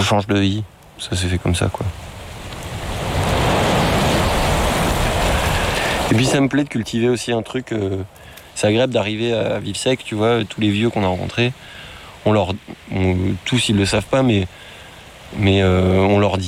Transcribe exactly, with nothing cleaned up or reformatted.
change de vie. Ça s'est fait comme ça, quoi. Et puis ça me plaît de cultiver aussi un truc. Euh, c'est agréable d'arriver à Vivesec, tu vois, tous les vieux qu'on a rencontrés. On leur, on, tous ils le savent pas, mais mais euh, on leur dit